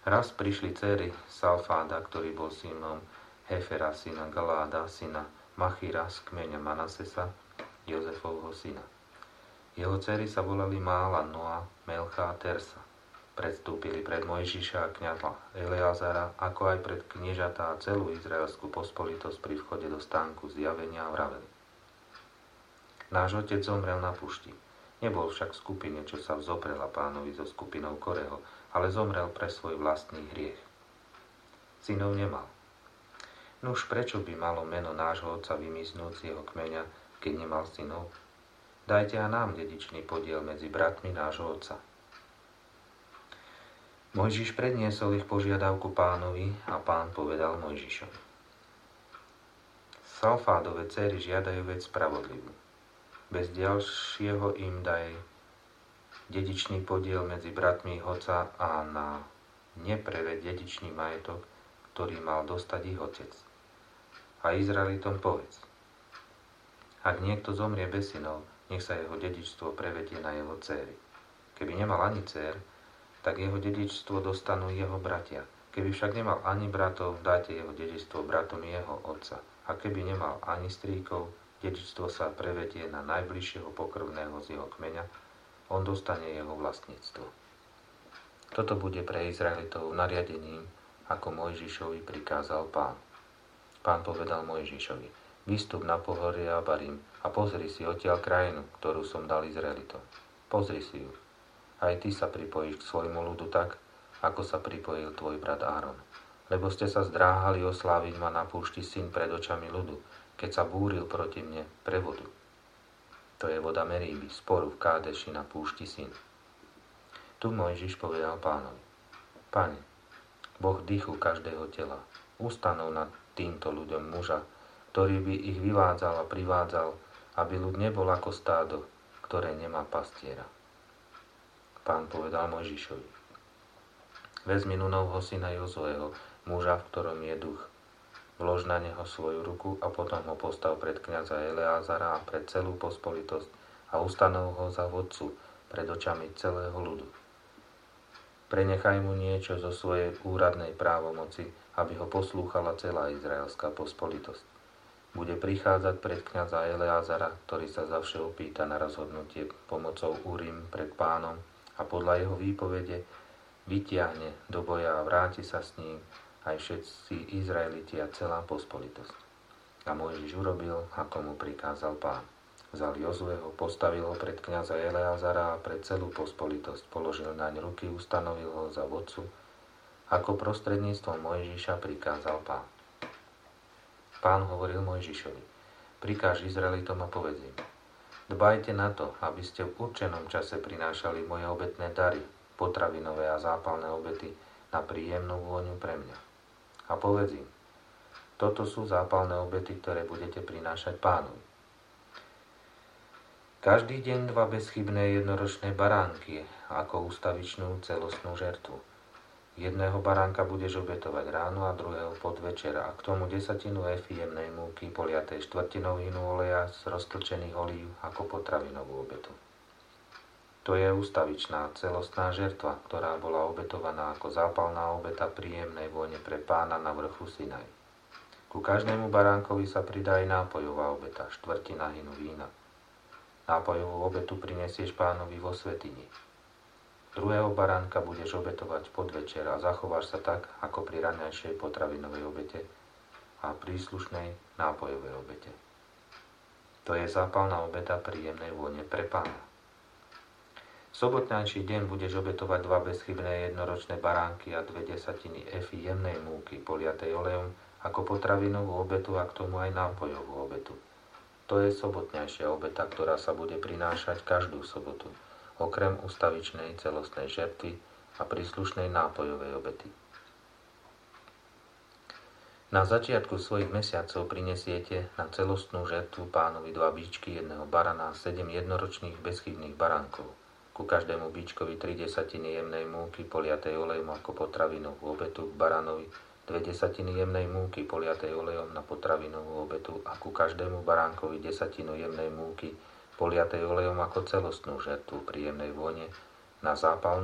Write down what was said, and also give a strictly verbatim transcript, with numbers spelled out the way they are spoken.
Raz prišli céry Salfáda, ktorý bol synom Hefera, syna Galáda, syna Machíra z kmeňa Manasesa, Jozefovho syna. Jeho céry sa volali Mála, Noa, Melcha a Tersa. Predstúpili pred Mojžiša a kňaza Eleazara, ako aj pred kniežatá a celú izraelskú pospolitosť pri vchode do stánku zjavenia a vraveli. Náš otec zomrel na púšti. Nebol však v skupine, čo sa vzoprela pánovi so skupinou Koreho, ale zomrel pre svoj vlastný hriech. Synov nemal. Nuž prečo by malo meno nášho otca vymiznúť z jeho kmeňa, keď nemal synov? Dajte a nám dedičný podiel medzi bratmi nášho otca. Mojžiš predniesol ich požiadavku pánovi a pán povedal Mojžišovi. Salfádove céry žiadajú vec spravodlivú. Bez ďalšieho im daj dedičný podiel medzi bratmi ich otca a na nepreved dedičný majetok, ktorý mal dostať ich otec. A Izraelitom povedz. Ak niekto zomrie bez synov, nech sa jeho dedičstvo prevedie na jeho céry. Keby nemal ani dcér, tak jeho dedičstvo dostanú jeho bratia. Keby však nemal ani bratov, dajte jeho dedičstvo bratom jeho otca. A keby nemal ani strýkov, dedičstvo sa prevedie na najbližšieho pokrvného z jeho kmeňa, on dostane jeho vlastníctvo. Toto bude pre Izraelitov nariadením, ako Mojžišovi prikázal pán. Pán povedal Mojžišovi, vystup na pohorie Abarim a pozri si odtiaľ krajinu, ktorú som dal Izraelitom. Pozri si ju. Aj ty sa pripojíš k svojmu ľudu tak, ako sa pripojil tvoj brat Áron. Lebo ste sa zdráhali osláviť ma na púšti syn pred očami ľudu, keď sa búril proti mne pre vodu. To je voda Meríby, sporu v Kádeši na púšti syn. Tu Mojžiš povedal pánovi, Pane, Boh dychu každého tela, ustanov nad týmto ľuďom muža, ktorý by ich vyvádzal a privádzal, aby ľud nebol ako stádo, ktoré nemá pastiera. Pán povedal Mojžišovi, vezmi Nunovho syna Jozueho, muža, v ktorom je duch, vlož na neho svoju ruku a potom ho postav pred kňaza Eleázara a pred celú pospolitosť a ustanov ho za vodcu pred očami celého ľudu. Prenechaj mu niečo zo svojej úradnej právomoci, aby ho poslúchala celá izraelská pospolitosť. Bude prichádzať pred kňaza Eleázara, ktorý sa zavše opýta na rozhodnutie pomocou Urim pred pánom a podľa jeho výpovede vytiahne do boja a vráti sa s ním aj všetci Izraeliti a celá pospolitosť. A Mojžiš urobil, ako mu prikázal pán. Vzal Jozueho, postavil ho pred kňaza Eleazara a pred celú pospolitosť, položil naň ruky, ustanovil ho za vodcu, ako prostredníctvom Mojžiša prikázal pán. Pán hovoril Mojžišovi, prikáž Izraelitom a povedz im, dbajte na to, aby ste v určenom čase prinášali moje obetné dary, potravinové a zápalné obety na príjemnú vôňu pre mňa. A povedz im, toto sú zápalné obety, ktoré budete prinášať pánovi. Každý deň dva bezchybné jednoročné baránky ako ústavičnú celostnú žertvu. Jedného baránka budeš obetovať ráno a druhého podvečer a k tomu desatinu efy jemnej múky poliatej štvrtinou hinu oleja z roztlčených olív ako potravinovú obetu. To je ústavičná celostná žertva, ktorá bola obetovaná ako zápalná obeta príjemnej vône pre pána na vrchu Sinaj. Ku každému baránkovi sa pridá aj nápojová obeta, štvrtina hinu vína. Nápojovú obetu prinesieš pánovi vo svätyni. Druhého baránka budeš obetovať podvečer a zachováš sa tak, ako pri raňajšej potravinovej obete a príslušnej nápojovej obete. To je zápalná obeta príjemnej vône pre pána. V sobotnejší deň budeš obetovať dva bezchybné jednoročné baránky a dve desatiny efy jemnej múky poliatej olejom ako potravinovú obetu a k tomu aj nápojovú obetu. To je sobotnejšia obeta, ktorá sa bude prinášať každú sobotu, okrem ustavičnej celostnej žertvy a príslušnej nápojovej obety. Na začiatku svojich mesiacov prinesiete na celostnú žertvu pánovi dva bíčky, jedného barana a sedem jednoročných bezchybných baránkov. Ku každému bíčkovi tri desatiny jemnej múky poliatej olejom ako potravinovú obetu, k baranovi dve desatiny jemnej múky poliatej olejom na potravinovú obetu a ku každému baránkovi desatinu jemnej múky poliatej olejom ako celostnú žertvu príjemnej vône na zápalnú